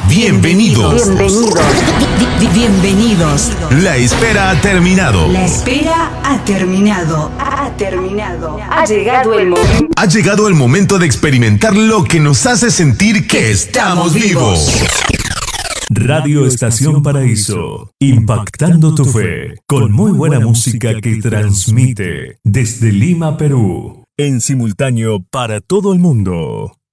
Bienvenidos. Bienvenidos. La espera ha terminado. La espera ha terminado. Ha llegado el momento. Ha llegado el momento de experimentar lo que nos hace sentir que estamos vivos. Radio Estación Paraíso, impactando tu fe, con muy buena música que transmite desde Lima, Perú, en simultáneo para todo el mundo.